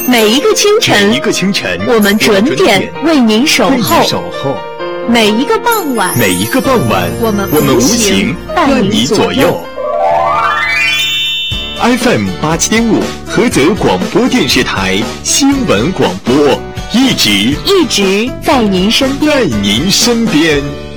每一个清晨，我们准点为您守候；每一个傍晚，我们无形伴你左右。 FM 87.5菏泽广播电视台新闻广播，一直在您身边。